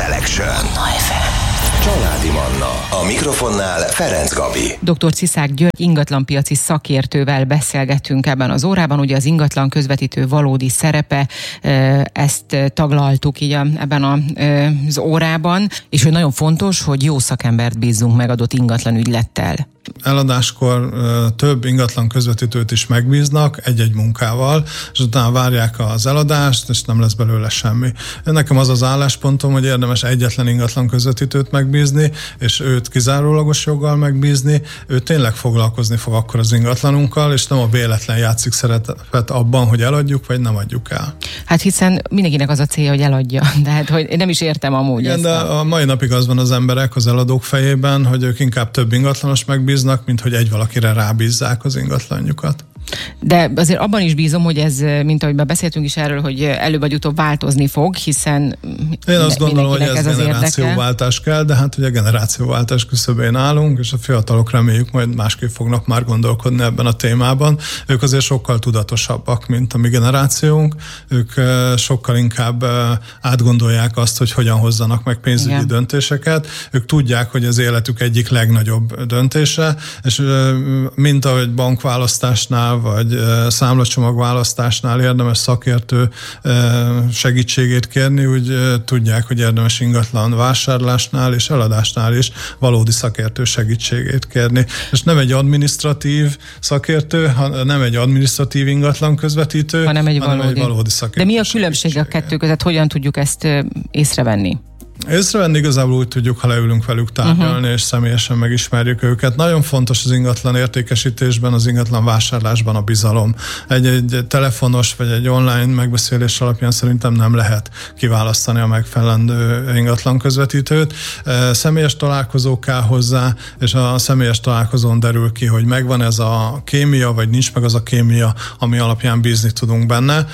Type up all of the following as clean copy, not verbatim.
Selection. Családi Manna. A mikrofonnál Ferenc Gabi. Dr. Ciszák György ingatlanpiaci szakértővel beszélgettünk ebben az órában. Ugye az ingatlan közvetítő valódi szerepe, ezt taglaltuk így ebben az órában, és hogy nagyon fontos, hogy jó szakembert bízzunk meg adott ingatlan ügylettel. Eladáskor több ingatlan közvetítőt is megbíznak egy-egy munkával, és utána várják az eladást, és nem lesz belőle semmi. Nekem az az álláspontom, hogy érdemes egyetlen ingatlan közvetítőt megbízni, és őt kizárólagos joggal megbízni, ő tényleg foglalkozni fog akkor az ingatlanunkkal, és nem a véletlen játszik szerepet abban, hogy eladjuk, vagy nem adjuk el. Hát hiszen mindenkinek az a célja, hogy eladja, de hát hogy én nem is értem amúgy. Igen, de a mai napig az van az emberek, az eladók fejében, hogy ők inkább több ingatlanos megbíznak, mint hogy egy valakire rábízzák az ingatlanjukat. De azért abban is bízom, hogy ez, mint ahogy beszéltünk is erről, hogy előbb vagy utóbb változni fog, hiszen én azt gondolom, hogy ez generációváltás kell, de hát ugye generációváltás küszöbén állunk, és a fiatalok reméljük majd másképp fognak már gondolkodni ebben a témában. Ők azért sokkal tudatosabbak, mint a mi generációnk. Ők sokkal inkább átgondolják azt, hogy hogyan hozzanak meg pénzügyi döntéseket. Ők tudják, hogy az életük egyik legnagyobb döntése, és mint ahogy bankválasztásnál vagy számlacsomagválasztásnál érdemes szakértő segítségét kérni, úgy tudják, hogy érdemes ingatlan vásárlásnál és eladásnál is valódi szakértő segítségét kérni. És nem egy adminisztratív szakértő, nem egy adminisztratív ingatlan közvetítő, hanem egy valódi szakértő. De mi a különbség a kettő között? Hogyan tudjuk ezt észrevenni? Észrevenni igazából úgy tudjuk, ha leülünk velük tárgyalni, és személyesen megismerjük őket. Nagyon fontos az ingatlan értékesítésben, az ingatlan vásárlásban a bizalom. Egy telefonos vagy egy online megbeszélés alapján szerintem nem lehet kiválasztani a megfelelő ingatlan közvetítőt. Személyes találkozó kell hozzá, és a személyes találkozón derül ki, hogy megvan ez a kémia, vagy nincs meg az a kémia, ami alapján bízni tudunk benne.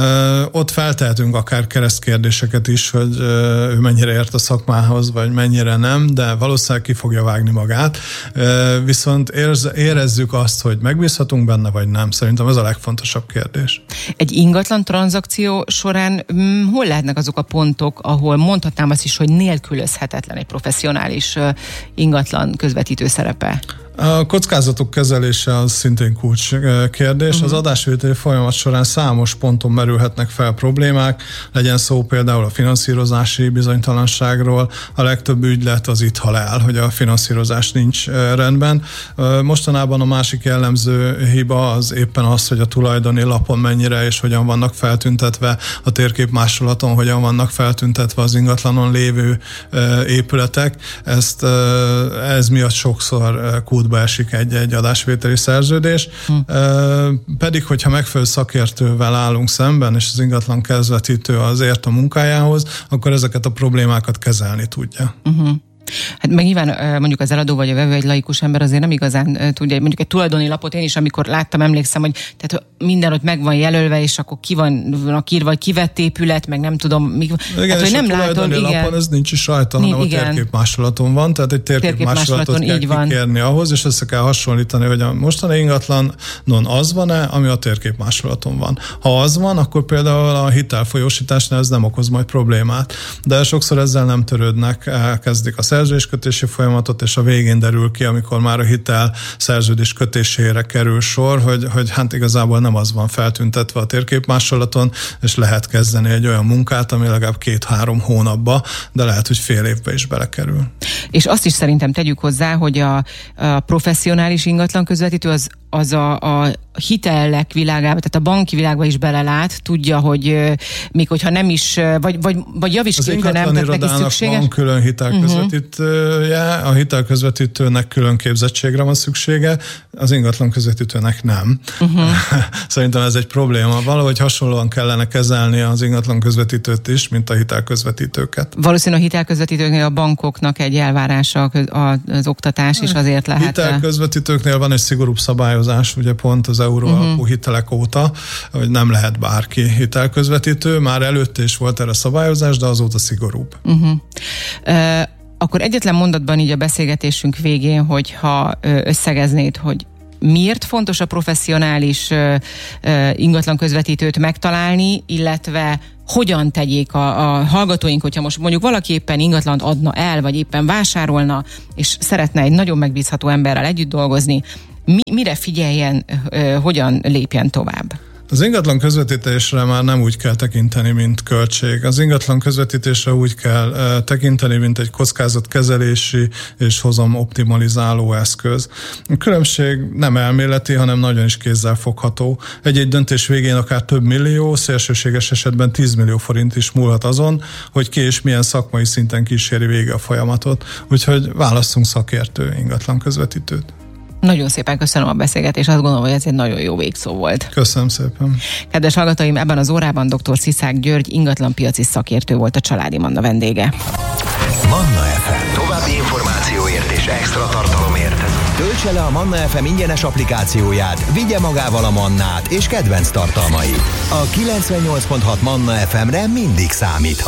Ott feltehetünk akár keresztkérdéseket is, hogy ő mennyire ért a szakmához, vagy mennyire nem, de valószínűleg ki fogja vágni magát. Viszont érezzük azt, hogy megbízhatunk benne, vagy nem. Szerintem ez a legfontosabb kérdés. Egy ingatlan tranzakció során hol lehetnek azok a pontok, ahol mondhatnám azt is, hogy nélkülözhetetlen egy professzionális ingatlan közvetítő szerepe? A kockázatok kezelése az szintén kulcs kérdés. Az adásvételi folyamat során számos ponton merülhetnek fel problémák, legyen szó például a finanszírozási bizonytalanságról. A legtöbb ügylet az itt hal el, hogy a finanszírozás nincs rendben. Mostanában a másik jellemző hiba az éppen az, hogy a tulajdoni lapon mennyire és hogyan vannak feltüntetve, a térképmásolaton hogyan vannak feltüntetve az ingatlanon lévő épületek. Ez miatt sokszor kútba esik egy adásvételi szerződés. Pedig, hogyha megfelelő szakértővel állunk szemben, és az ingatlan közvetítő az ért a munkájához, akkor ezeket a problémákat kezelni tudja. Hát meg nyilván mondjuk az eladó vagy a vevő, egy laikus ember azért nem igazán tudja, mondjuk egy tulajdoni lapot én is, amikor láttam, emlékszem, hogy tehát minden ott meg van jelölve, és akkor ki vannak írva, vagy kivett épület, meg nem tudom. Igen, hát, hogy és nem a tulajdoni lapon ez nincs is rajta, hanem a térképmásolaton van, tehát egy térképmásolatot kell kikérni ahhoz, és össze kell hasonlítani, hogy a mostani ingatlanon az van-e, ami a térképmásolaton van. Ha az van, akkor például a hitelfolyósításnál ez nem okoz majd problémát, de sokszor ezzel nem törődnek, elkezdik a szerződéskötési folyamatot, és a végén derül ki, amikor már a hitel szerződés kötésére kerül sor, hogy hát igazából nem az van feltüntetve a térképmásolaton, és lehet kezdeni egy olyan munkát, ami legalább 2-3 hónapba, de lehet, hogy fél évbe is belekerül. És azt is szerintem tegyük hozzá, hogy a professzionális ingatlan közvetítő az a hitelek világába, tehát a banki világba is belelát, tudja, hogy még hogyha nem is, vagy javíts ki, hogyha nem, tehát neki szükséges. Van külön hitelközvetítője, a hitelközvetítőnek külön képzettségre van szüksége, az ingatlan közvetítőnek nem. Szerintem ez egy probléma. Valahogy hasonlóan kellene kezelni az ingatlan közvetítőt is, mint a hitelközvetítőket. Valószínűleg a hitelközvetítőknél a bankoknak egy elvárása az oktatás, és azért lehet. Hitelközvetítőknél van egy szigorúbb szabályozás, ugye pont az euró alapú hitelek óta, hogy nem lehet bárki hitelközvetítő. Már előtte is volt erre szabályozás, de azóta szigorúbb. Akkor egyetlen mondatban így a beszélgetésünk végén, hogyha összegeznéd, hogy miért fontos a professzionális ingatlan közvetítőt megtalálni, illetve hogyan tegyék a hallgatóink, hogyha most mondjuk valaki éppen ingatlant adna el, vagy éppen vásárolna, és szeretne egy nagyon megbízható emberrel együtt dolgozni, mire figyeljen, hogyan lépjen tovább? Az ingatlan közvetítésre már nem úgy kell tekinteni, mint költség. Az ingatlan közvetítésre úgy kell tekinteni, mint egy kockázatkezelési és hozam optimalizáló eszköz. A különbség nem elméleti, hanem nagyon is kézzelfogható. Egy-egy döntés végén akár több millió, szélsőséges esetben 10 millió forint is múlhat azon, hogy ki és milyen szakmai szinten kíséri végig a folyamatot. Úgyhogy válasszunk szakértő ingatlan közvetítőt. Nagyon szépen köszönöm a beszélgetést, azt gondolom, hogy ez egy nagyon jó végszó volt. Köszönöm szépen. Kedves hallgatóim, ebben az órában dr. Sziszák György ingatlanpiaci szakértő volt a Családi Manna vendége. Manna FM. További információért és extra tartalomért töltse le a Manna FM ingyenes applikációját, vigye magával a Mannát és kedvenc tartalmait. A 98.6 Manna FM-re mindig számíthat.